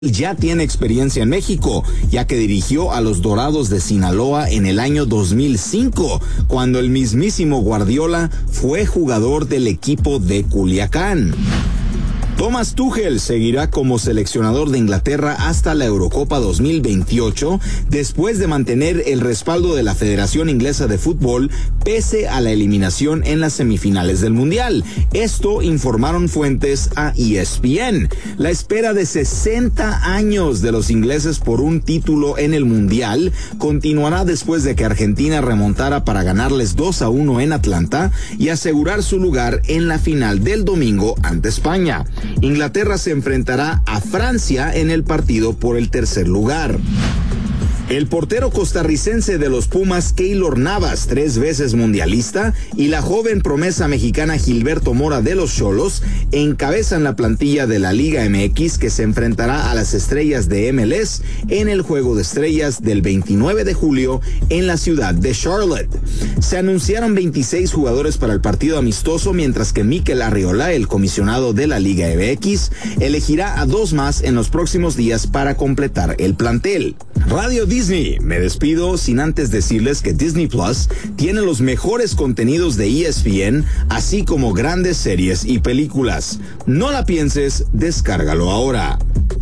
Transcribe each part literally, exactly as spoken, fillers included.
Ya tiene experiencia en México, ya que dirigió a los Dorados de Sinaloa en el año dos mil cinco, cuando el mismísimo Guardiola fue jugador del equipo de Culiacán. Thomas Tuchel seguirá como seleccionador de Inglaterra hasta la Eurocopa dos mil veintiocho, después de mantener el respaldo de la Federación Inglesa de Fútbol pese a la eliminación en las semifinales del Mundial. Esto informaron fuentes a E S P N. La espera de sesenta años de los ingleses por un título en el Mundial continuará después de que Argentina remontara para ganarles dos a uno en Atlanta y asegurar su lugar en la final del domingo ante España. Inglaterra se enfrentará a Francia en el partido por el tercer lugar. El portero costarricense de los Pumas, Keylor Navas, tres veces mundialista, y la joven promesa mexicana Gilberto Mora de los Xolos encabezan la plantilla de la Liga M X, que se enfrentará a las estrellas de M L S en el Juego de Estrellas del veintinueve de julio en la ciudad de Charlotte. Se anunciaron veintiséis jugadores para el partido amistoso, mientras que Mikel Arriola, el comisionado de la Liga M X, elegirá a dos más en los próximos días para completar el plantel. Radio Disney, me despido sin antes decirles que Disney Plus tiene los mejores contenidos de E S P N, así como grandes series y películas. No la pienses, descárgalo ahora.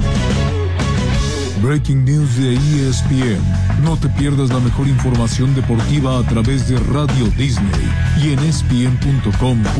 Breaking News de E S P N. No te pierdas la mejor información deportiva a través de Radio Disney y en E S P N punto com.